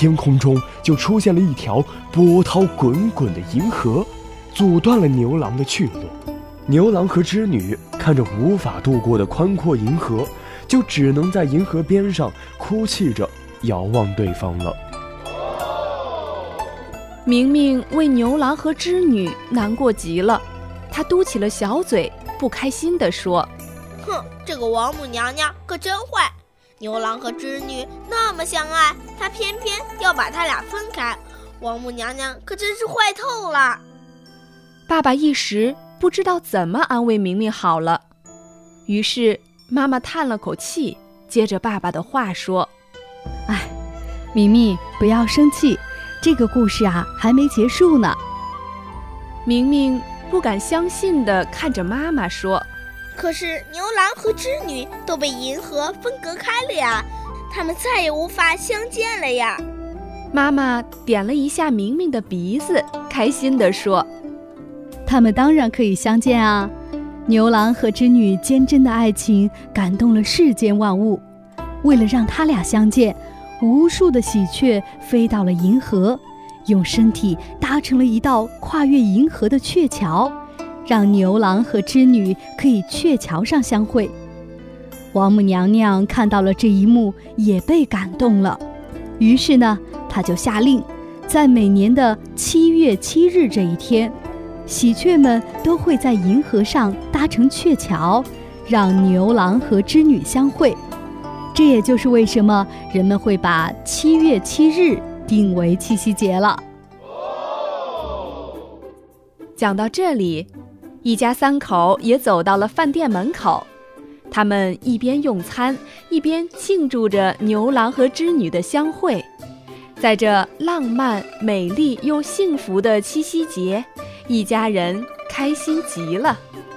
天空中就出现了一条波涛滚滚的银河，阻断了牛郎的去路。牛郎和织女看着无法渡过的宽阔银河，就只能在银河边上哭泣着遥望对方了。 明明为牛郎和织女难过极了，他嘟起了小嘴，不开心地说： 哼，这个王母娘娘可真坏，牛郎和织女那么相爱，她偏偏要把他俩分开，王母娘娘可真是坏透了。 爸爸一时不知道怎么安慰明明好了，于是妈妈叹了口气，接着爸爸的话说： 哎，明明不要生气，这个故事啊还没结束呢。 明明不敢相信地看着妈妈说： 可是牛郎和织女都被银河分隔开了呀，他们再也无法相见了呀。 妈妈点了一下明明的鼻子，开心地说： 他们当然可以相见啊，牛郎和织女坚贞的爱情感动了世间万物，为了让他俩相见，无数的喜鹊飞到了银河，用身体搭成了一道跨越银河的鹊桥，让牛郎和织女可以鹊桥上相会。王母娘娘看到了这一幕，也被感动了，于是呢，她就下令，在每年的7月7日这一天，喜鹊们都会在银河上搭成鹊桥，让牛郎和织女相会。这也就是为什么人们会把7月7日定为七夕节了。 讲到这里，一家3口也走到了饭店门口，他们一边用餐，一边庆祝着牛郎和织女的相会。在这浪漫、美丽又幸福的七夕节，一家人开心极了。